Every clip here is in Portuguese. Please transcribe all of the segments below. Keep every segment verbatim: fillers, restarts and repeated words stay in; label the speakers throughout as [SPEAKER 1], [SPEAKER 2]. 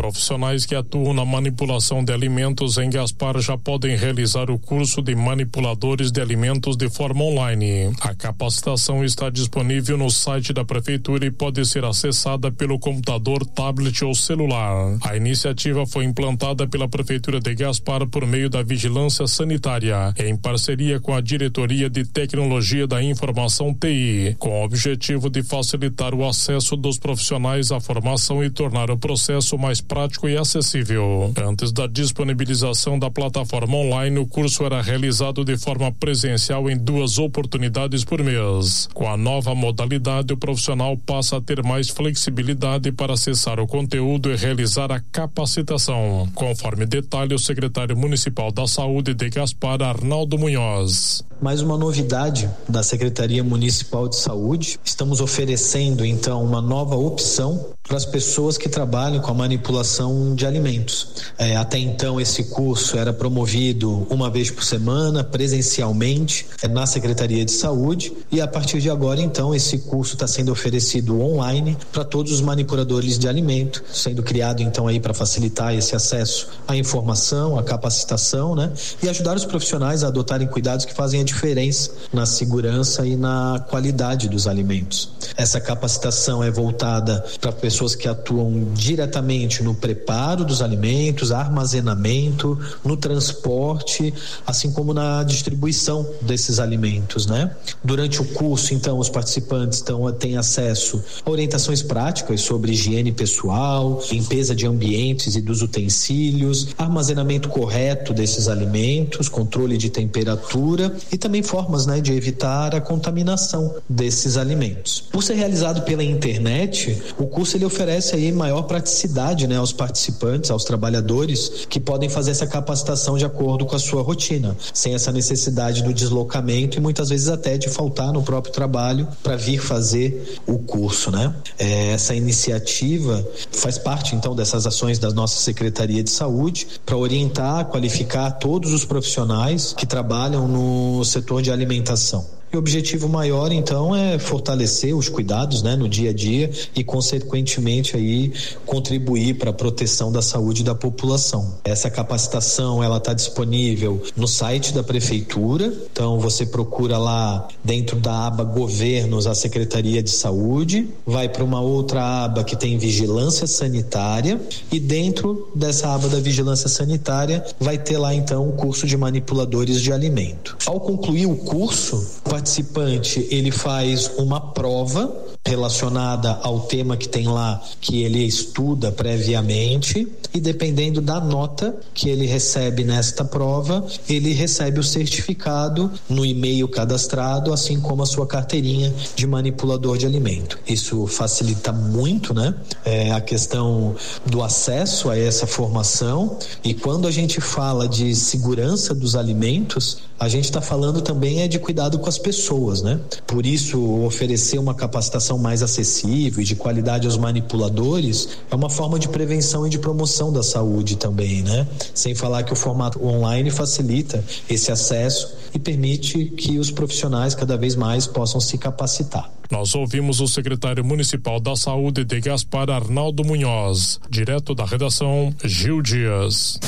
[SPEAKER 1] Profissionais que atuam na manipulação de alimentos em Gaspar já podem realizar o curso de manipuladores de alimentos de forma online. A capacitação está disponível no site da Prefeitura e pode ser acessada pelo computador, tablet ou celular. A iniciativa foi implantada pela Prefeitura de Gaspar por meio da Vigilância Sanitária, em parceria com a Diretoria de Tecnologia da Informação T I, com o objetivo de facilitar o acesso dos profissionais à formação e tornar o processo mais prático e acessível. Antes da disponibilização da plataforma online, o curso era realizado de forma presencial em duas oportunidades por mês. Com a nova modalidade, o profissional passa a ter mais flexibilidade para acessar o conteúdo e realizar a capacitação, conforme detalha o secretário municipal da Saúde de Gaspar, Arnaldo Munhoz.
[SPEAKER 2] Mais uma novidade da Secretaria Municipal de Saúde, estamos oferecendo então uma nova opção para as pessoas que trabalham com a manipulação de alimentos. É, até então esse curso era promovido uma vez por semana, presencialmente, é, na Secretaria de Saúde, e a partir de agora então esse curso está sendo oferecido online para todos os manipuladores de alimento, sendo criado então aí para facilitar esse acesso à informação, à capacitação, né? E ajudar os profissionais a adotarem cuidados que fazem a diferença na segurança e na qualidade dos alimentos. Essa capacitação é voltada para pessoas que atuam diretamente no preparo dos alimentos, armazenamento, no transporte, assim como na distribuição desses alimentos, né? Durante o curso, então, os participantes então, têm acesso a orientações práticas sobre higiene pessoal, limpeza de ambientes e dos utensílios, armazenamento correto desses alimentos, controle de temperatura e também formas, né, de evitar a contaminação desses alimentos. Por ser realizado pela internet, o curso ele oferece aí maior praticidade, né, aos participantes, aos trabalhadores que podem fazer essa capacitação de acordo com a sua rotina, sem essa necessidade do deslocamento e muitas vezes até de faltar no próprio trabalho para vir fazer o curso, né? É, essa iniciativa faz parte então dessas ações da nossa Secretaria de Saúde para orientar, qualificar todos os profissionais que trabalham no setor de alimentação. E o objetivo maior, então, é fortalecer os cuidados, né, no dia a dia e, consequentemente, aí, contribuir para a proteção da saúde da população. Essa capacitação, ela está disponível no site da Prefeitura, então você procura lá dentro da aba Governos a Secretaria de Saúde, vai para uma outra aba que tem Vigilância Sanitária e dentro dessa aba da Vigilância Sanitária vai ter lá, então, o curso de manipuladores de alimento. Ao concluir o curso, o participante ele faz uma prova relacionada ao tema que tem lá, que ele estuda previamente, e dependendo da nota que ele recebe nesta prova, ele recebe o certificado no e-mail cadastrado, assim como a sua carteirinha de manipulador de alimento. Isso facilita muito, né, é, a questão do acesso a essa formação. E quando a gente fala de segurança dos alimentos, a gente está falando também é de cuidado com as pessoas, né? Por isso, oferecer uma capacitação mais acessível e de qualidade aos manipuladores é uma forma de prevenção e de promoção da saúde também, né? Sem falar que o formato online facilita esse acesso e permite que os profissionais cada vez mais possam se capacitar.
[SPEAKER 1] Nós ouvimos o secretário municipal da Saúde de Gaspar, Arnaldo Munhoz. Direto da redação, Gil Dias.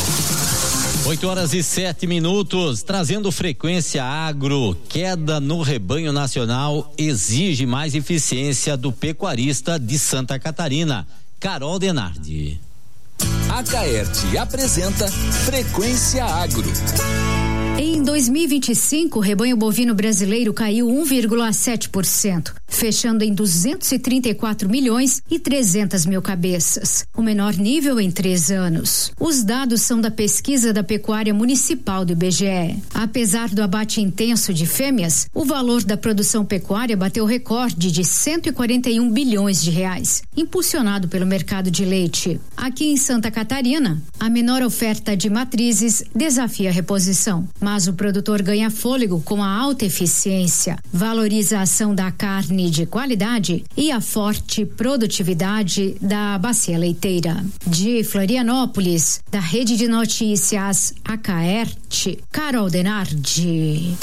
[SPEAKER 3] oito horas e sete minutos, trazendo Frequência Agro. Queda no rebanho nacional exige mais eficiência do pecuarista de Santa Catarina. Carol Denardi.
[SPEAKER 4] A Caerte apresenta Frequência Agro.
[SPEAKER 5] Em dois mil e vinte e cinco, o rebanho bovino brasileiro caiu um vírgula sete por cento, fechando em duzentos e trinta e quatro milhões e trezentas mil cabeças, o menor nível em três anos. Os dados são da pesquisa da pecuária municipal do I B G E. Apesar do abate intenso de fêmeas, o valor da produção pecuária bateu recorde de cento e quarenta e um bilhões de reais, impulsionado pelo mercado de leite. Aqui em Santa Catarina, a menor oferta de matrizes desafia a reposição, mas o produtor ganha fôlego com a alta eficiência, valorização da carne de qualidade e a forte produtividade da bacia leiteira. De Florianópolis, da Rede de Notícias A Caerte, Carol Denardi.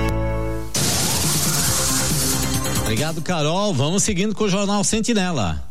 [SPEAKER 3] Obrigado, Carol. Vamos seguindo com o Jornal Sentinela.